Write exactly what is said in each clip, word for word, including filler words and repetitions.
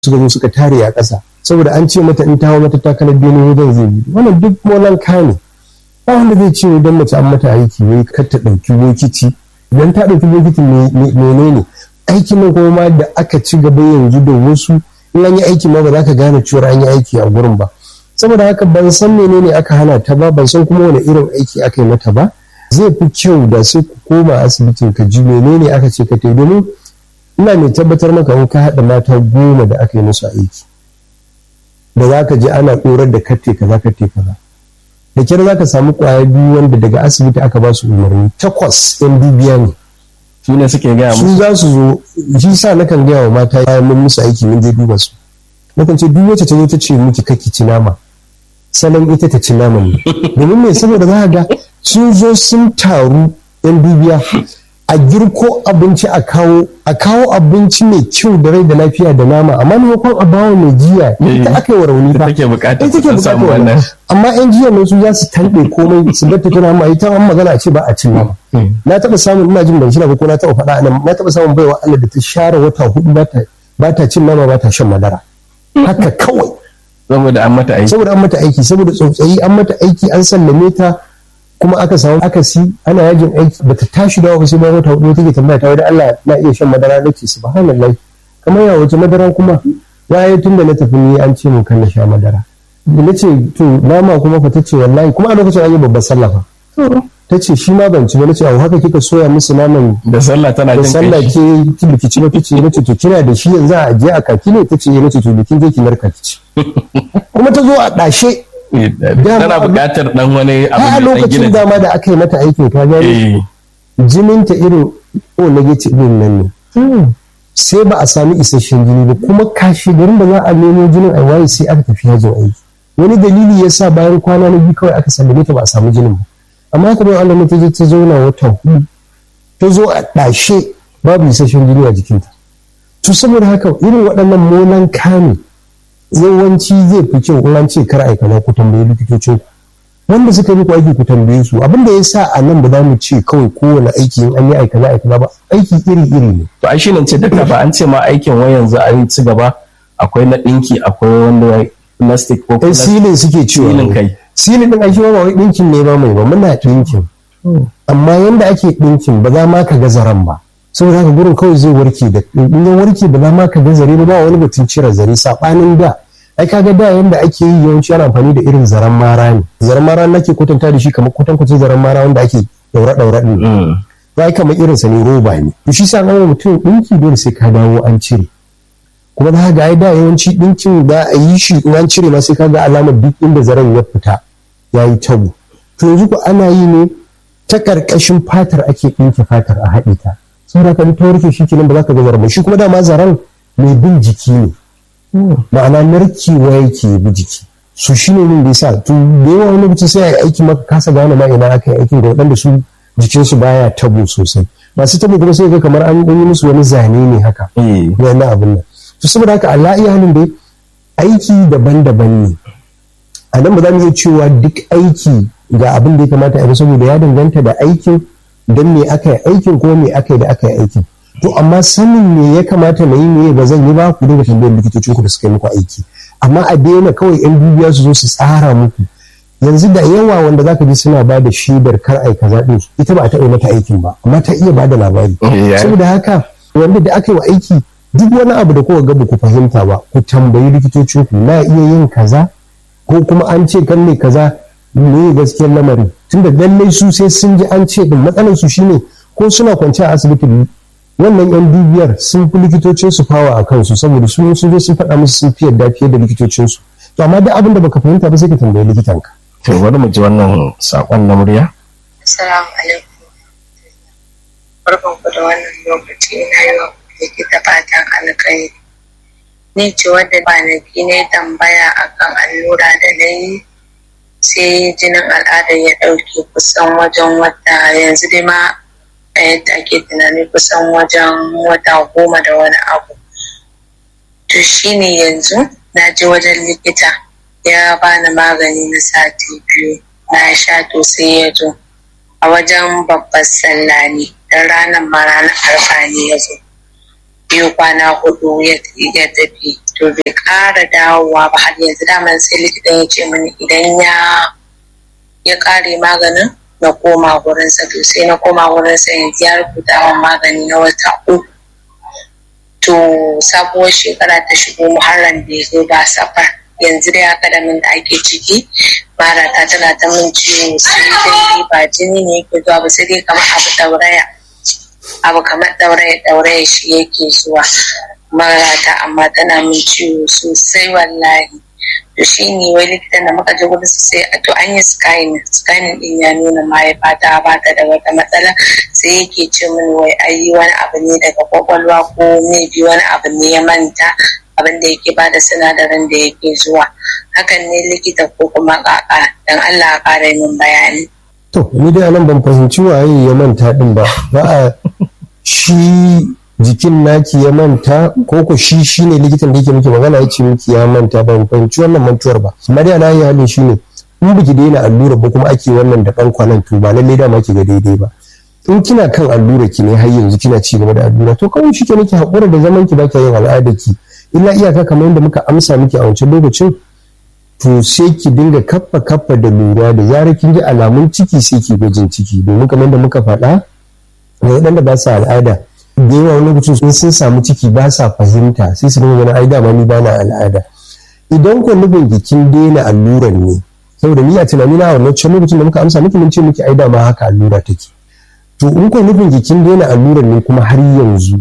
suka zo suka tare a ƙasa saboda an ce mata in ta hawo mata takalar bene wajen zai yi wannan duk molan kane ba wanda zai ce idan mace an mata aiki wai kar ta ɗauki bokiti idan ta ɗauki bokiti menene aikin nan kuma ma da aka ci gaba yanzu da wasu in an yi aiki ma ba za ka gane cewa an yi aiki a gurin ba saboda haka ban san menene aka hana ta ba ban san kuma wani irin aiki aka yi mata ba zai fi kyau da sai ku koma asibitin ka ji menene aka ce ka tai domin ina mai tabbatar maka in ka haɗa mata goma da aka yi musu aiki da za ka je ana ɗorar da katte kaza katte kaza da kyar za ka samu ƙwaya biyu wanda daga asibiti aka ba su umarni takwas yan dubiya ne su ne suke gaya musu su za su zo shi sa nakan gaya wa mata bayan mun musu aiki mun je duba su nakan ce duk wacce ta zo ta ce miki kake ci nama salon ita ta ci naman ne domin me saboda za ga sun zo sun taru yan dubiya a girko abinci a kawo a kawo abinci mai kyau da rai da lafiya da nama amma maimakon a bawa mai jiya ita aka yi wa rauni ba take bukatar ita take bukatar wannan amma yan jiya ne su za su tanɗe komai su bar ta tana ma ita an magana a ce ba a cin nama na taɓa samun ina jin ban shi ba ko na taɓa faɗa anan na taɓa samun baiwa Allah da ta share wata hudu ba ta ba ta cin nama ba ta shan madara haka kawai saboda an mata aiki saboda an mata aiki saboda tsautsayi an mata aiki an sallame ta kuma aka samu akasi ana yajin aiki bata tashi dawa ba sai bayan wata hudu take tambaya ta wani Allah na iya shan madara nake subhanallahi kamar ya wace madara kuma waye tun da na tafi ni an ce mun kan na sha madara da nace to nama kuma fa tace wallahi kuma a lokacin an yi babbar sallah fa tace shi ma ban ci ba nace a haka kika soya musu naman da sallah tana jin kai da sallah ke ki biki ci ba tace nace to kina da shi yanzu a je a kaki ne tace nace to bikin je ki narka ki ci kuma ta zo a dashe tana buƙatar dan wani abu a lokacin dama da aka yi mata aikin ka gani jininta irin o negative din nan ne sai ba a sami isasshen jini ba kuma kashi garin da za a nemo jinin a waye sai aka tafi yajin aiki wani dalili ya sa bayan kwana na biyu kawai aka sallame ta ba a samu jinin ba amma kamar Allah ta je ta zauna wata hudu ta zo a ɗashe babu isasshen jini a jikinta to saboda haka irin waɗannan molan kame yawanci zai fi kyau in an ce kar aika na ku tambayi likitocin wanda suka yi ku aiki ku tambaye su abin da ya sa a nan ba za mu ce kawai kowane aiki in an yi aika za aika ba aiki iri iri ne to ai shine ce duka ba an ce ma aikin wai yanzu a yi ci gaba akwai na dinki akwai wanda plastic ko kai silin suke cewa silin kai silin din ai shi ba wai dinkin ne ba mai ba muna dinkin amma yanda ake dinkin ba za ma ka ga zaran ba saboda haka gurin kawai zai warke da in ya warke ba za ma ka ga zare ba wani batun cire zare sabanin da ai kaga da yanda ake yi yawanci ana amfani da irin zaren mara ne zaren mara nake kwatanta da shi kamar kwatankwacin zaren mara wanda ake daura daura din ya kamar irin sa ne roba ne to shi sa an mutum dinki dole sai ka dawo an cire kuma za ga ai da yawanci dinkin da a yi shi in an cire ma sai ka ga alamar duk inda zaren ya fita yayi tabo to yanzu ko ana yi ne ta karkashin fatar ake dinke fatar a haɗe ta saboda ka ta warke shi kenan ba za ka ga zaren ba shi kuma dama zaren mai bin jiki ne ma'ana narkewa yake bi jiki su shi ne min da yasa to da yawa wani lokaci sai a yi aiki maka kasa gane ma ina aka yi aikin da waɗanda su jikinsu baya tabo sosai masu tabo kuma sai ga kamar an yi musu wani zane ne haka wani abin nan to saboda haka Allah iya halin dai aiki daban-daban ne a nan ba za mu iya cewa duk aiki ga abin da ya kamata a yi saboda ya danganta da aikin don me aka yi aikin ko me aka yi da aka yi aikin to amma sanin me ya kamata na yi me ba zan yi ba ku dinga tambayar likitocin ku da suka yi muku aiki amma a daina kawai yan dubiya su zo su tsara muku yanzu da yawa wanda zaka ji suna ba da shaidar kar ai kaza din ita ba ta yi mata aikin ba amma ta iya ba da labari saboda haka wanda da aka yi wa aiki duk wani abu da kowa ga ku fahimta ba ku tambayi likitocin ku na iya yin kaza ko kuma an ce kan ne kaza ne gaskiyar lamarin tunda lallai su sai sun ji an ce din matsalar su shine ko suna kwance a asibiti wannan yan dubiyar sun fi likitocin su fawa a kansu saboda su sun zo sun faɗa musu sun fi yadda fiye da likitocin su to amma duk abin da baka fahimta ba sai ka tambayi likitanka to bari mu ji wannan sakon na murya assalamu alaikum barkan ku da wannan lokaci ina yi wa likita fatan alkhairi ni ce wadda kwanaki ne tambaya akan allura da na yi sai jinin al'ada ya ɗauke kusan wajen wata yanzu dai ma a yadda ake tunani kusan wajen wata goma da wani abu to shine yanzu na je wajen likita ya bani magani na sati biyu na sha to sai ya zo a wajen babbar sallah ne don ranar ma ranar arfa ne ya zo biyu kwana hudu ya tafi to bai ƙara dawowa ba har yanzu. Daman sai likitan ya ce mini idan ya ya ƙare maganin na koma gurinsa, to sai na koma gurinsa yanzu ya rubuta min magani na wata uku. To sabuwar shekara ta shigo Muharram bai zo ba safar, yanzu dai haka da min da ake ciki mara ta tana ta min ciwo, sai dai ba jini ne yake zuwa ba, sai dai kamar abu dauraya abu kamar dauraya dauraya shi yake zuwa mara ta, amma tana min ciwo sosai wallahi. To shi ne wai likitan da muka je gudu sai a to an yi scanning scanning din ya nuna mahaifa ta ba ta da wata matsala, sai yake ce mini wai ayi wani abu ne daga kwakwalwa ko maybe wani abu ne ya manta abin da yake bada sinadarin da yake zuwa. Hakan ne likita ko kuma kaka, dan Allah ya kara min bayani. To ni dai anan ban fahimci waye ya manta din ba, ba a shi jikin naki ya manta ko ko shi shine likitan da yake miki magana ya ce miki ya manta, ban fahimci wannan mantuwar ba. Amma dai alayi halin shine in biki daina allura ba kuma ake wannan da dan kwanan to ba lalle da ma ki ga daidai ba. In kina kan allura ki ne har yanzu kina ci gaba da allura to kawai shi ke nake hakura da zaman ki baki yin al'ada ki, illa iyaka kamar yadda muka amsa miki a wancan lokacin to sai ki dinga kaffa kaffa da lura da zarar kin ji alamun ciki sai ki gwajin ciki, domin kamar yadda muka faɗa waɗanda ba sa al'ada da yawa wani lokacin sun sun samu ciki ba sa fahimta sai su dinga ganin ai dama ni ba na al'ada. Idan ku nufin kin daina alluran ne, saboda ni a tunani na wannan can lokacin da muka amsa miki mun ce miki ai dama haka allura take. To in ku nufin kin daina alluran ne kuma har yanzu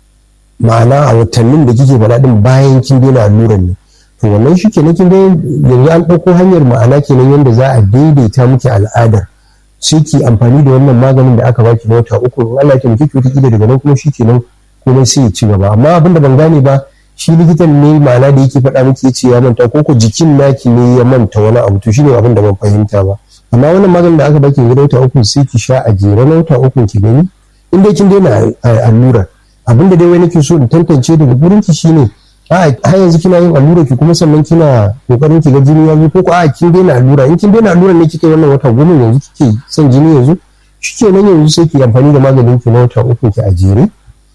ma'ana a watannin da kike faɗa din bayan kin daina alluran ne, to wannan shi kenan kin ga yanzu an ɗauko hanyar ma'ana kenan yadda za a daidaita miki al'adar, sai ki amfani da wannan maganin da aka baki na wata uku, in Allah ya taimake ki wata kila daga nan kuma shi kenan komai sai ya ci gaba. Amma abin da ban gane ba shi likitan ne ma'ana da yake faɗa miki yace ya manta ko ko jikin naki ne ya manta wani abu, to shine abin da ban fahimta ba. Amma wannan maganin da aka baki na wata uku sai ki sha a jere na wata uku ki gani in dai kin daina allura. Abin da dai wai nake so in tantance daga gurin ki shine a har yanzu kina yin allura ki kuma sannan kina kokarin ki ga jini ya zo, ko ko a kin daina allura. In kin daina allura ne kike wannan wata goma yanzu kike son jini yanzu, shikenan yanzu sai ki amfani da maganin ki na wata uku ki a jere.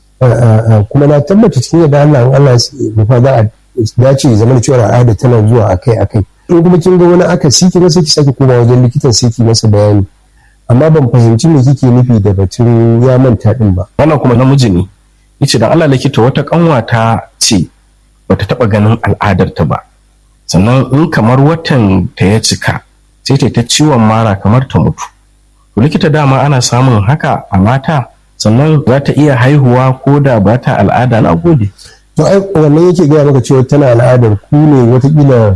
Kuma na tabbata cikin yadda Allah in Allah ya fa za a dace ya zama cewa al'ada tana zuwa akai akai. In kuma kin ga wani akasi ki sai ki sake koma wajen likitan sai ki masa bayani. Amma ban fahimci me kike nufi da batun ya manta din ba. Wannan kuma namiji ne yace dan Allah likita wata kanwata ce bata taba ganin al'adarta ba, sannan in kamar watan ta ya cika sai ta ta ciwon mara kamar ta mutu. To likita dama ana samun haka a mata, sannan za ta iya haihuwa ko da ba ta al'ada? Na gode. To ai wannan yake gaya maka cewa tana al'adar ku ne watakila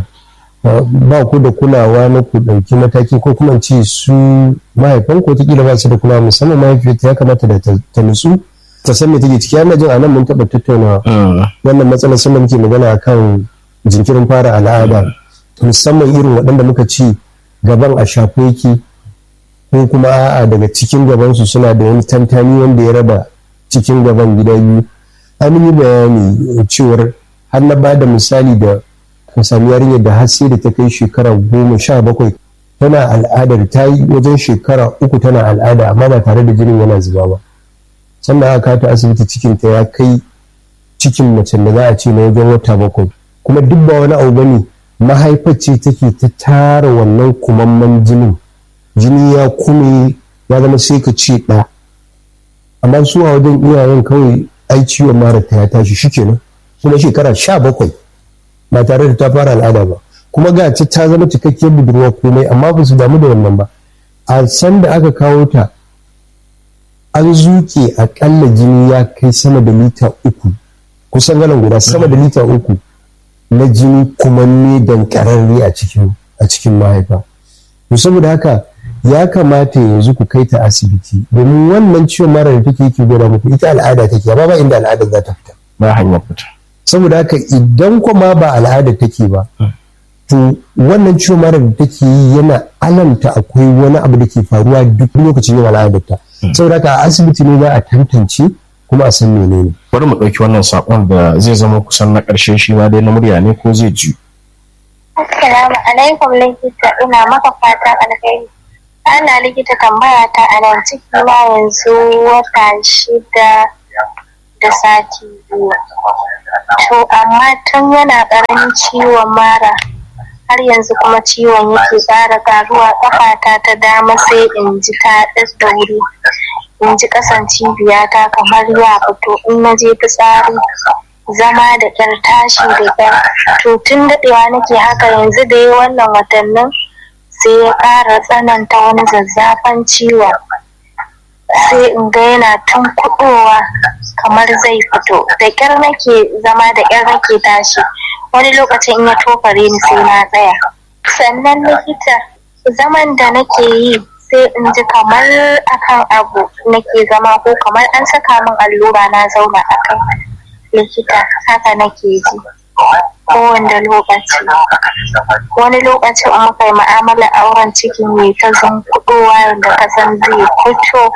ba ku da kulawa na ku ɗauki mataki, ko kuma ce su mahaifan ku watakila ba su da kulawa, musamman mahaifiyarta ya kamata da ta nutsu ta san me take ciki. Yana jin anan mun taɓa tattauna wannan matsalar sannan muke magana akan jinkirin fara al'ada, musamman irin waɗanda muka ci gaban a shafe yake ko kuma a'a daga cikin gabansu suna da wani tantani wanda ya raba cikin gaban gida biyu. An yi bayani cewar har na ba da misali da ka sami yarinyar da har sai da ta kai shekara goma sha bakwai tana al'adar, ta yi wajen shekara uku tana al'ada amma ba tare da jinin yana zuba ba. Sannan aka ta asibiti cikinta ya kai cikin macen da za a ce na wajen wata bakwai, kuma duk ba wani abu bane, mahaifar ce take ta tara wannan kumamman jinin, jini ya kume ya zama sai ka ce ɗa. Amma su a wajen iyayen kawai ai ciwon mara ta ya tashi shikenan, kuma shekara sha bakwai ba tare da ta fara al'ada ba, kuma ga ce ta zama cikakkiyar budurwa komai, amma ba su damu da wannan ba. A san da aka kawo ta an zuke akalla jini ya kai sama da lita uku, kusan galan guda sama da lita uku na jini kuma ne dankararre a cikin a cikin mahaifa. To saboda haka ya kamata yanzu ku kai ta asibiti, domin wannan ciwon mara da take yake gwada muku ita al'ada take, amma ba inda al'ada za ta fita, ba hanyar fita. Saboda haka idan kuma ba al'ada take ba, to wannan ciwon mara da take yi yana alamta akwai wani abu da ke faruwa duk lokacin yin al'adarta. Saboda haka a asibiti ne za a tantance kuma a san menene. Bari mu ɗauki wannan saƙon da zai zama kusan na ƙarshe, shi ma dai na murya ne ko zai ji. Assalamu alaikum likita, ina maka fatan alheri. Ana likita tambaya ta a nan ciki na yanzu wata shida da sati biyu. To amma tun yana ƙaramin ciwon mara har yanzu kuma ciwon yake ƙara ƙaruwa. Ƙafata ta dama sai in ji ta ɗaɗɗaure, in ji ƙasan cibiyata kamar ya fito. In na je fitsari zama da ƙyar, tashi da ƙyar. To tun daɗewa nake haka, yanzu da yi wannan watannin sai ya ƙara tsananta wani zazzafan ciwon, sai in ga yana tunkuɗowa kamar zai fito. Da ƙyar nake zama, da ƙyar nake tashi. Wani lokacin in ya tofare ni sai na tsaya. Sannan likita, zaman da nake yi sai in ji kamar akan abu nake zama, ko kamar an saka min allura na zauna akan. Likita, haka nake ji kowane lokaci. Wani lokacin in muka yi ma'amala auren cikin mai ta zunkuɗowa yadda kasan zai fito.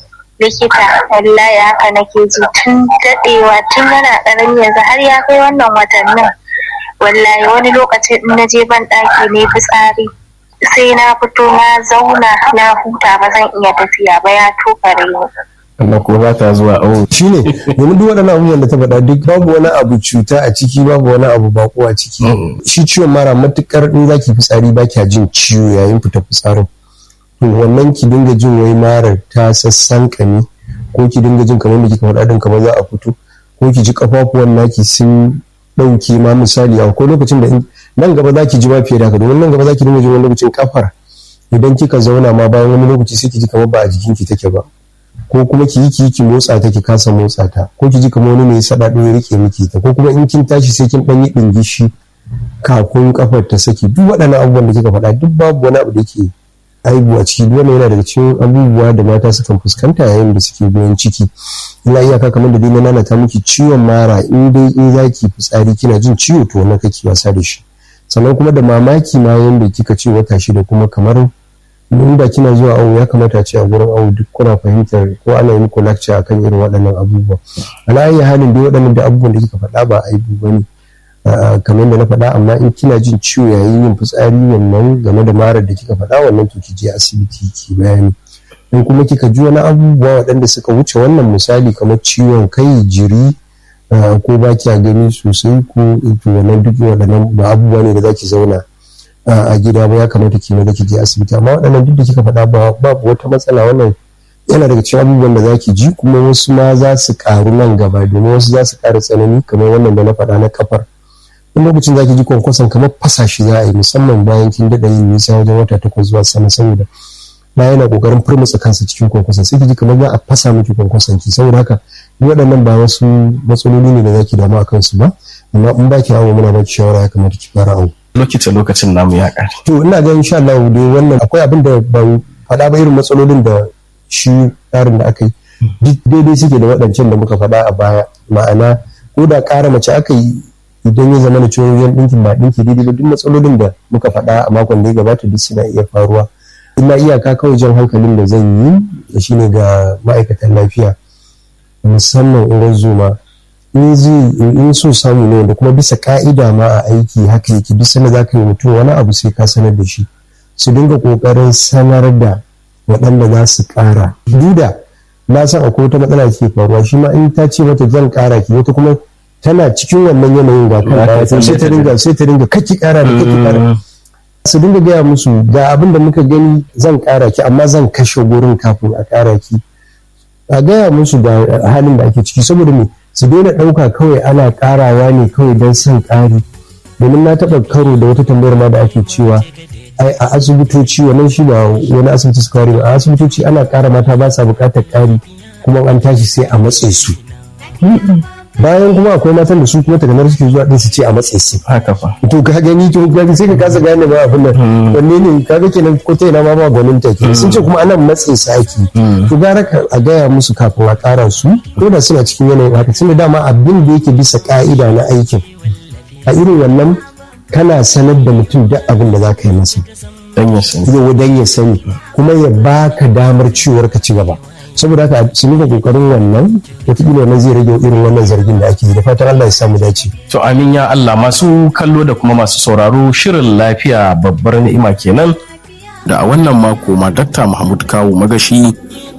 Likita, wallahi haka nake ji tun daɗewa, tun yana ƙarami, yanzu har ya kai wannan watannin. Wallahi wani lokacin in na je ban ɗaki ne fitsari sai na fito na zauna na huta, ba zan iya tafiya ba, ya tofare ni. Allah ko ba ta zuwa awo. Shi ne, domin duk waɗannan abubuwan da ta faɗa duk babu wani abu cuta a ciki, babu wani abu bako a ciki. Shi ciwon mara matukar in zaki fitsari ba kya jin ciwo yayin fita fitsarin. To wannan ki dinga jin wai marar ta sassankame, ko ki dinga jin kamar da kika faɗa din kamar za a fito, ko ki ji kafafuwan naki sun ɗauke ma. misali akwai lokacin da nan gaba za ki ji ba fiye da haka, domin nan gaba za ki dinga jin wani lokacin kafar idan kika zauna ma bayan wani lokaci sai ki ji kamar ba a jikinki take ba, ko kuma ki yi ki ki motsa ta ki kasa motsa ta, ko ki ji kamar wani ne ya saɗaɗo ya rike miki ta, ko kuma in kin tashi sai kin ɗan yi ɗingishi kafin kafar ta saki. Duk waɗannan abubuwan da kika faɗa duk babu wani abu da ke aibu a ciki. Duk wannan yana daga cikin abubuwa da mata sukan fuskanta yayin da suke goyon ciki. Ina iyaka kamar da dai na nanata miki, ciwon mara in dai in zaki fitsari kina jin ciwo to wannan kake wasa da shi. Sannan kuma da mamaki ma yanda kika ce wata shida, kuma kamar in da kina zuwa awo ya kamata a ce a gurin awo duk kuna fahimtar ko ana yi muku lecture akan irin waɗannan abubuwa. Ala ayi halin dai waɗannan da abubuwan da kika faɗa ba aibu bane kamar da na faɗa, amma in kina jin ciwo yayin yin fitsari wannan game da marar da kika faɗa, wannan to ki je asibiti ki bayani. In kuma kika ji wani abubuwa waɗanda suka wuce wannan, misali kamar ciwon kai, jiri, ko ba kya gani sosai, ko to wannan duk waɗannan ba abubuwa ne da za ki zauna a gida ba, ya kamata ki da ki je asibiti. Amma waɗannan duk da kika faɗa babu wata matsala. Wannan yana daga cikin abubuwan da za ki ji, kuma wasu ma za su ƙaru nan gaba, domin wasu za su ƙara tsanani kamar wannan da na faɗa na kafar. wani lokacin za ki ji kwankwason kamar fasa shi za a yi, musamman bayan kin daɗa yin nisa wajen wata takwas zuwa sama, saboda na yana ƙoƙarin furmutsa kansa cikin kwankwason, sai ki ji kamar za a fasa miki kwankwason ki. Saboda haka waɗannan ba wasu matsaloli ne da za ki damu a kansu ba, amma in ba ki awo muna ba ki shawara ya kamata ki fara awo. Lokacin lokacin namu ya ƙare. To ina ga insha Allah dai wannan akwai abin da ban faɗa ba, irin matsalolin da shi tsarin da aka yi duk daidai suke da waɗancan da muka faɗa a baya. Ma'ana ko da ƙara mace aka yi, idan ya zama da cewa wajen ɗinkin ba ɗinki daidai ba, duk matsalolin da muka faɗa a makon da ya gabata duk suna iya faruwa. Ina iyaka kawai jan hankalin da zan yi shine ga ma'aikatan lafiya, musamman uwar zuma, in zai in so samu ne da kuma bisa ka'ida ma a aiki haka yake, duk sanda za ka yi mutum wani abu sai ka sanar da shi, su dinga ƙoƙarin sanar da waɗanda za su ƙara. Duda na san akwai wata matsala ke faruwa, shi ma in ta ce mata zan ƙara ki, wata kuma tana cikin wannan yanayin ga kan baya sai ta dinga sai ta dinga kaki ƙara da kaki ƙara. Su dinga gaya musu ga abin da muka gani zan ƙara ki, amma zan kashe gurin kafin a ƙara ki. A gaya musu ga halin da ake ciki, saboda me su daina ɗauka kawai ana ƙarawa ne kawai don son ƙari. Domin na taɓa karo da wata tambayar ma da ake cewa ai a asibitoci, wannan shi ba wani asibiti suka ware ba, a asibitoci ana ƙara mata ba sa buƙatar ƙari, kuma an tashi sai a matse su. Bayan kuma akwai matan da su kuma taganar suke zuwa din su ce a matse su. Haka fa. To ka gani to ka sai ka kasa gane ba abin nan. Wanne ne kaga kenan ko ta ina ma ba gwanin ta ke. Sun ce kuma ana matse su ake. To gara a gaya musu kafin a ƙara su, ko da suna cikin yanayin haka, tunda dama abin da yake bisa ka'ida na aikin. A irin wannan kana sanar da mutum duk abin da za ka yi masa. Dan ya sani. Yau dan ya sani, kuma ya baka damar ciwar ka ci gaba. Saboda haka su nika kokarin wannan, wataƙila wannan zai rage irin wannan zargin da ake yi, da fatan Allah ya samu dace. To amin ya Allah. Masu kallo da kuma masu sauraro, shirin lafiya babbar ni'ima kenan da a wannan mako ma Dakta Mahmud Kawu Magashi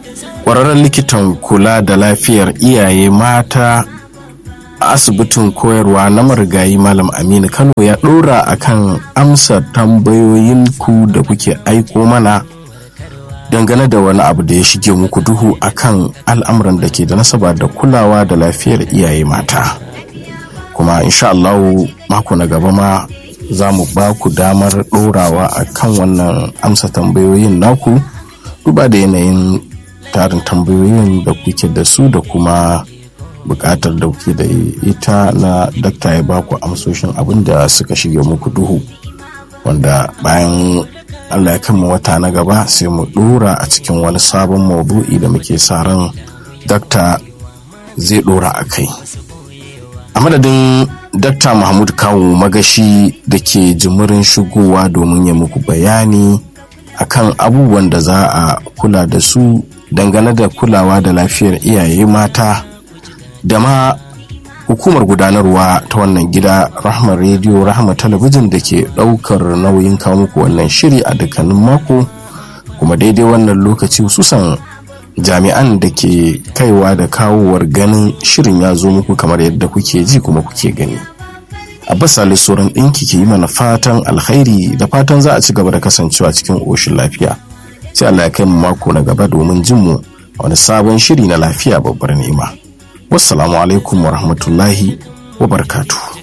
ƙwararren likitan kula da lafiyar iyaye mata a asibitin koyarwa na marigayi Malam Aminu Kano ya ɗora akan amsa tambayoyinku da kuke aiko mana dangane da wani abu da ya shige muku duhu akan al'amuran da ke da nasaba da kulawa da lafiyar iyaye mata. Kuma insha Allah mako na gaba ma za mu ba ku damar ɗorawa akan wannan amsa tambayoyin naku, duba da yanayin tarin tambayoyin da kuke da su da kuma bukatar da kuke da ita na dakta ya ba ku amsoshin abin da suka shige muku duhu, wanda bayan Allah ya kama wata na gaba sai mu dora a cikin wani sabon maudu'i da muke sa ran dakta zai dora a kai. A madadin dakta Mahmud Kawu Magashi da ke jimirin shigowa domin ya muku bayani akan abubuwan da za a kula da su dangane da kulawa da lafiyar iyaye mata, da ma hukumar gudanarwa ta wannan gida Rahma Radio Rahma Talabijin da ke daukar nauyin kawo muku wannan shiri a dukkanin mako, kuma daidai wannan lokaci hususan jami'an da ke kaiwa da kawowar ganin shirin ya zo muku kamar yadda kuke ji kuma kuke gani. Abbas Ali Soran ɗinki ke yi mana fatan alkhairi da fatan za a ci gaba da kasancewa cikin ƙoshin lafiya. Sai Allah ya kai mu mako na gaba domin jin mu wani sabon shiri na lafiya babbar ni'ima. Wassalamu alaikum wa rahmatullahi wa barakatuh.